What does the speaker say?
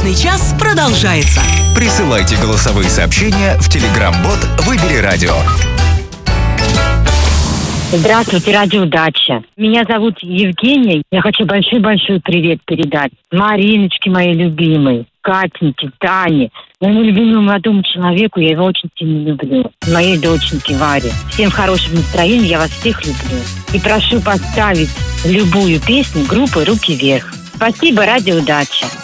Брачный час продолжается. Присылайте голосовые сообщения в Telegram-бот «Выбери радио». Здравствуйте, радио «Дача». Меня зовут Евгения. Я хочу большой-большой привет передать Мариночке, моей любимой, Катеньке, Тане, моему любимому молодому человеку. Я его очень сильно люблю. Моей доченьке Варе. Всем хорошего настроения, я вас всех люблю. И прошу поставить любую песню группы «Руки вверх». Спасибо, радио «Дача».